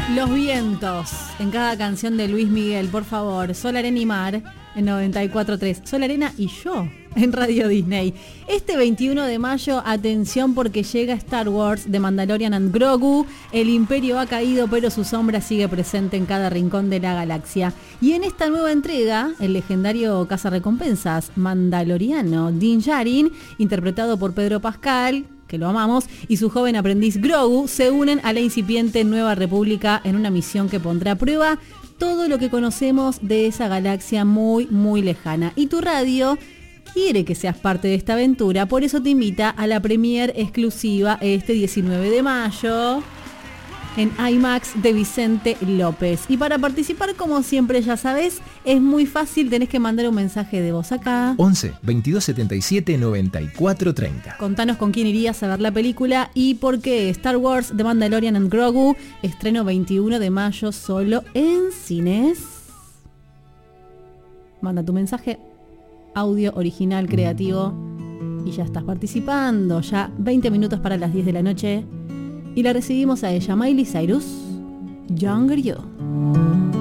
Los vientos en cada canción de Luis Miguel, por favor. Sol, Arena y Mar en 94.3. Sol, Arena y yo en Radio Disney. Este 21 de mayo, atención porque llega Star Wars, The Mandalorian and Grogu. El imperio ha caído, pero su sombra sigue presente en cada rincón de la galaxia. Y en esta nueva entrega, el legendario cazarrecompensas mandaloriano Din Djarin, interpretado por Pedro Pascal, que lo amamos, y su joven aprendiz Grogu se unen a la incipiente Nueva República en una misión que pondrá a prueba todo lo que conocemos de esa galaxia muy, muy lejana. Y tu radio quiere que seas parte de esta aventura, por eso te invita a la premiere exclusiva este 19 de mayo en IMAX de Vicente López. Y para participar, como siempre ya sabes, es muy fácil, tenés que mandar un mensaje de voz acá. 11 22 77 94 30. Contanos con quién irías a ver la película y por qué Star Wars, The Mandalorian and Grogu, estreno 21 de mayo solo en cines. Manda tu mensaje, audio original, creativo, y ya estás participando. Ya 20 minutos para las 10 de la noche. Y la recibimos a ella, Miley Cyrus, Younger You.